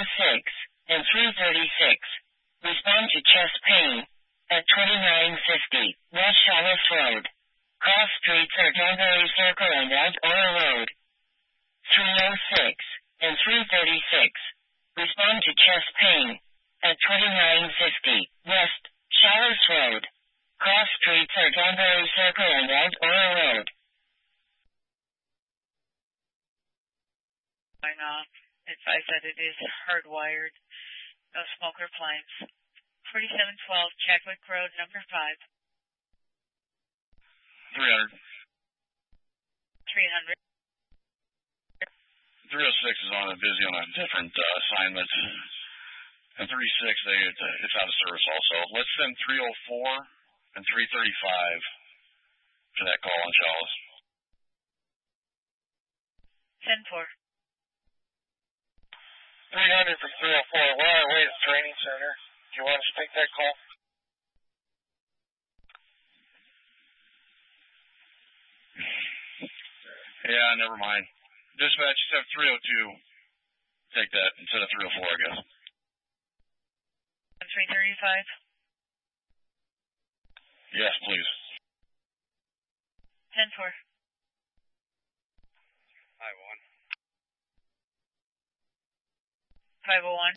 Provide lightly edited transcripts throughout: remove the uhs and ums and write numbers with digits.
and 336. Respond to chest pain at 2950 West Shawless Road. Cross streets are Danbury Circle and Outdoor Road. 306 and 336. Respond to chest pain at 2950 West Shawless Road. Cross streets are Danbury Circle and Outdoor Road. Advise that it is hardwired. No smoke or flames. 4712 Chadwick Road, number 5. 300. 300. 306 is busy on a different assignment. And 36, it's out of service also. Let's send 304 and 335 to that call on Shawless. 10-4. 300 from 304. We're on our way to the training center. Do you want us to take that call? Yeah, never mind. Dispatch, just have 302 take that instead of 304, I guess. 335? Yes, please. 10-4. 501.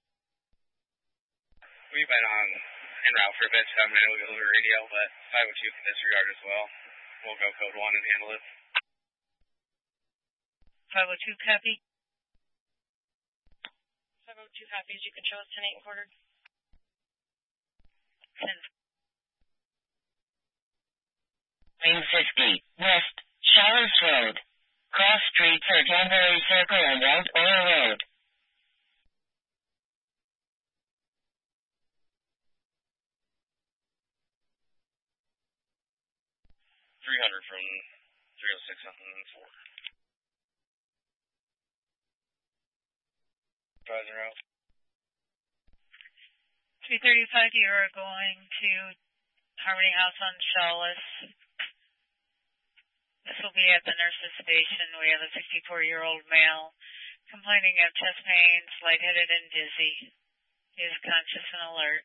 We've been en route for a bit, so I'm going to go over radio, but 502 can disregard as well. We'll go code 1 and handle it. 502 copy. 502 copies. You can show us 10-8 and quarter. 950 West Shawless Road. Cross streets are Danbury Circle and Outdoor Road. 300 from 306 on 4. Advisor out. 335, you are going to Harmony House on Shawless. This will be at the nurse's station. We have a 64-year-old male complaining of chest pains, lightheaded and dizzy. He is conscious and alert.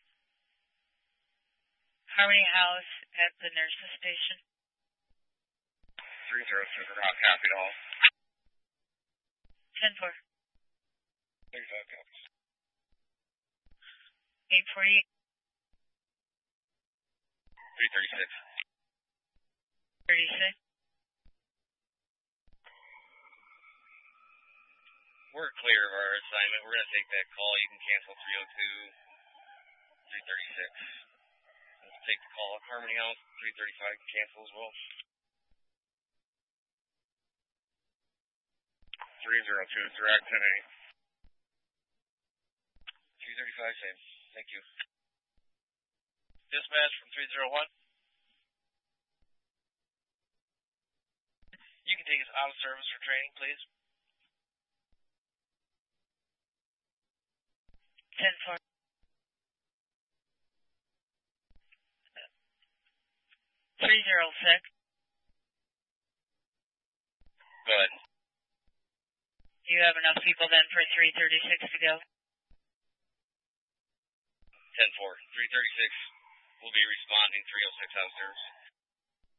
Harmony House at the nurse's station. 302 for not copy at all. 10-4. 35 copies. 848. 336. 36. We're clear of our assignment. We're going to take that call. You can cancel 302, 336. We'll take the call at Harmony House. 335 can cancel as well. 302, direct 10-8. 335, same. Thank you. Dispatch from 301. You can take us out of service for training, please. 10-4. 306. Go ahead. Do you have enough people then for 336 to go? 10-4. 336 will be responding. 306 out of service.